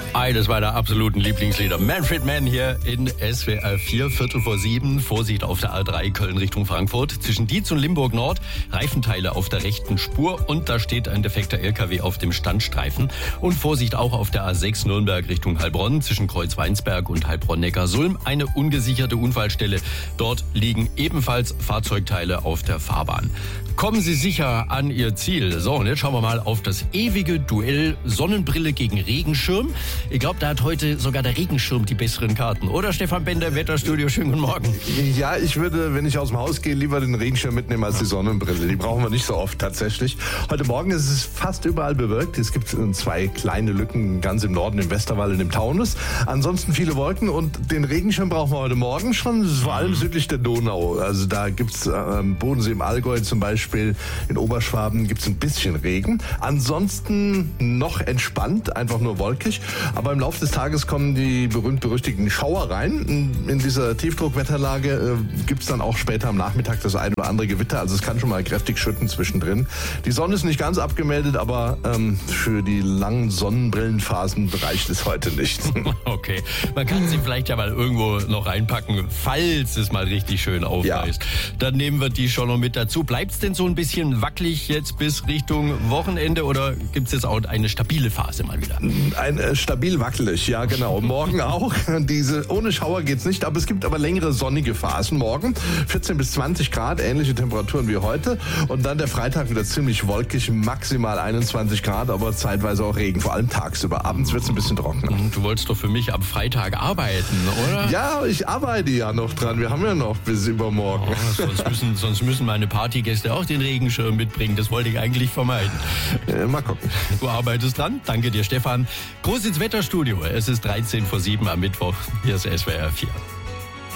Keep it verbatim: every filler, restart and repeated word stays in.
Eines meiner absoluten Lieblingslieder. Manfred Mann hier in S W R vier, Viertel vor sieben. Vorsicht auf der A drei Köln Richtung Frankfurt. Zwischen Dietz und Limburg Nord. Reifenteile auf der rechten Spur. Und da steht ein defekter L K W auf dem Standstreifen. Und Vorsicht auch auf der A sechs Nürnberg Richtung Heilbronn. Zwischen Kreuzweinsberg und Heilbronn-Neckarsulm. Eine ungesicherte Unfallstelle. Dort liegen ebenfalls Fahrzeugteile auf der Fahrbahn. Kommen Sie sicher an Ihr Ziel. So, und jetzt schauen wir mal auf das ewige Duell Sonnenbrille gegen Regenschirm. Ich glaube, da hat heute sogar der Regenschirm die besseren Karten. Oder, Stefan Bender, Wetterstudio, schönen guten Morgen. Ja, ich würde, wenn ich aus dem Haus gehe, lieber den Regenschirm mitnehmen als die Sonnenbrille. Die brauchen wir nicht so oft tatsächlich. Heute Morgen ist es fast überall bewölkt. Es gibt zwei kleine Lücken ganz im Norden, im Westerwald und im Taunus. Ansonsten viele Wolken und den Regenschirm brauchen wir heute Morgen schon, vor allem südlich der Donau. Also da gibt's am Bodensee im Allgäu zum Beispiel, in Oberschwaben gibt's ein bisschen Regen. Ansonsten noch entspannt, einfach nur wolkig. Aber im Laufe des Tages kommen die berühmt-berüchtigten Schauer rein. In dieser Tiefdruckwetterlage äh, gibt's dann auch später am Nachmittag das ein oder andere Gewitter. Also es kann schon mal kräftig schütten zwischendrin. Die Sonne ist nicht ganz abgemeldet, aber ähm, für die langen Sonnenbrillenphasen reicht es heute nicht. Okay, man kann sie vielleicht ja mal irgendwo noch reinpacken, falls es mal richtig schön aufreißt. Ja. Dann nehmen wir die schon noch mit dazu. Bleibt's denn so ein bisschen wackelig jetzt bis Richtung Wochenende oder gibt's jetzt auch eine stabile Phase mal wieder? Ein äh, stabil wackelig, ja genau. Morgen auch. Diese, ohne Schauer geht's nicht, aber es gibt aber längere sonnige Phasen. Morgen vierzehn bis zwanzig Grad, ähnliche Temperaturen wie heute. Und dann der Freitag wieder ziemlich wolkig, maximal einundzwanzig Grad, aber zeitweise auch Regen, vor allem tagsüber. Abends wird's ein bisschen trockener. Du wolltest doch für mich am Freitag arbeiten, oder? Ja, ich arbeite ja noch dran. Wir haben ja noch bis übermorgen. Oh, sonst, müssen, sonst müssen meine Partygäste auch den Regenschirm mitbringen. Das wollte ich eigentlich vermeiden. Äh, mal gucken. Du arbeitest dran. Danke dir, Stefan. Groß ins Wetterstudio. Es ist dreizehn vor sieben am Mittwoch. Hier ist S W R vier.